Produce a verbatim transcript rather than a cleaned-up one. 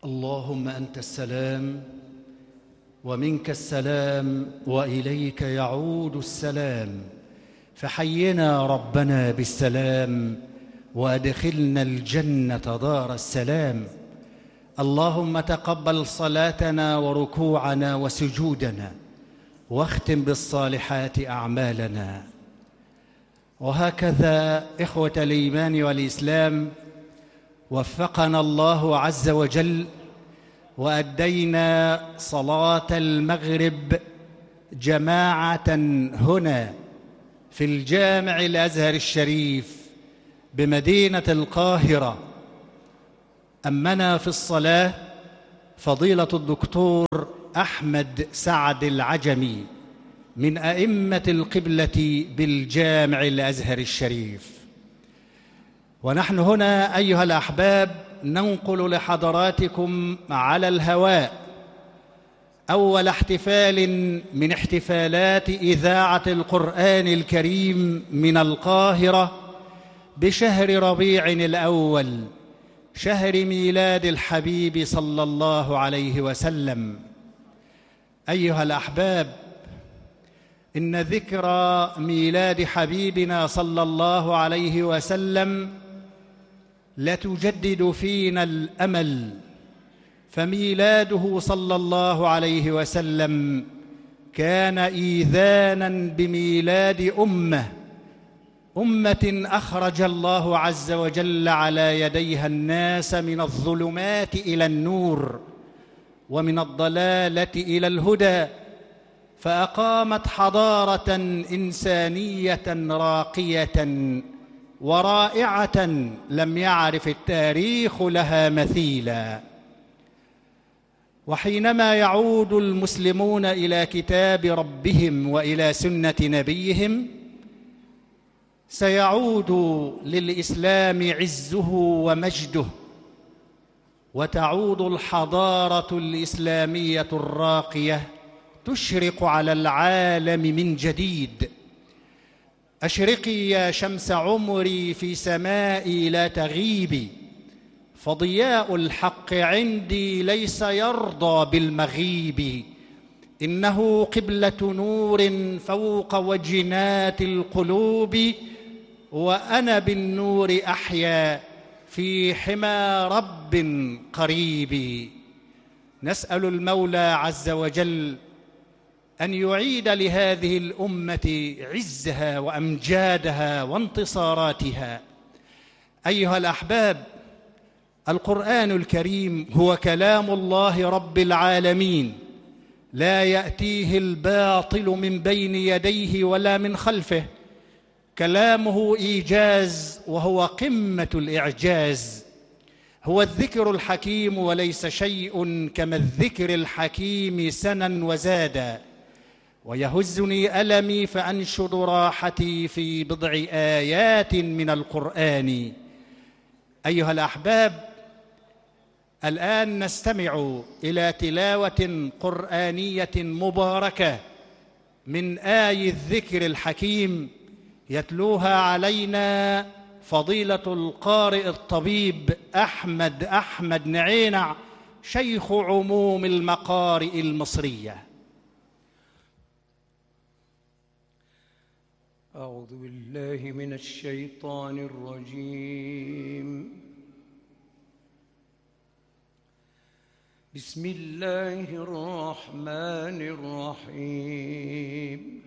اللهم أنت السلام ومنك السلام وإليك يعود السلام، فحينا ربنا بالسلام وأدخلنا الجنة دار السلام. اللهم تقبل صلاتنا وركوعنا وسجودنا، واختم بالصالحات أعمالنا. وهكذا إخوة الإيمان والإسلام، وفقنا الله عز وجل وأدينا صلاة المغرب جماعة هنا في الجامع الأزهر الشريف بمدينة القاهرة. أمنا في الصلاة فضيلة الدكتور أحمد سعد العجمي من أئمة القبلة بالجامع الأزهر الشريف. ونحن هنا أيها الأحباب ننقل لحضراتكم على الهواء أول احتفال من احتفالات إذاعة القرآن الكريم من القاهرة بشهر ربيع الأول، شهر ميلاد الحبيب صلى الله عليه وسلم. أيها الأحباب، إن ذكرى ميلاد حبيبنا صلى الله عليه وسلم لتجدد فينا الأمل، فميلاده صلى الله عليه وسلم كان إيذانا بميلاد أمة أمة أخرج الله عز وجل على يديها الناس من الظلمات إلى النور ومن الضلالة إلى الهدى، فأقامت حضارة إنسانية راقية ورائعة لم يعرف التاريخ لها مثيلا. وحينما يعود المسلمون إلى كتاب ربهم وإلى سنة نبيهم سيعود للإسلام عزه ومجده، وتعود الحضارة الإسلامية الراقية تشرق على العالم من جديد. أشرقي يا شمس عمري في سمائي لا تغيبي، فضياء الحق عندي ليس يرضى بالمغيب. إنه قبلة نور فوق وجنات القلوب، وأنا بالنور أحيا في حمى رب قريب. نسأل المولى عز وجل أن يعيد لهذه الأمة عزها وأمجادها وانتصاراتها. أيها الأحباب، القرآن الكريم هو كلام الله رب العالمين، لا يأتيه الباطل من بين يديه ولا من خلفه. كلامه إيجاز وهو قمة الإعجاز. هو الذكر الحكيم، وليس شيء كما الذكر الحكيم سنا وزادا. ويهزني ألمي فأنشد راحتي في بضع آيات من القرآن. أيها الأحباب، الآن نستمع إلى تلاوة قرآنية مباركة من آي الذكر الحكيم يتلوها علينا فضيلة القارئ الطبيب أحمد أحمد نعينع، شيخ عموم المقارئ المصرية. أعوذ بالله من الشيطان الرجيم. بسم الله الرحمن الرحيم.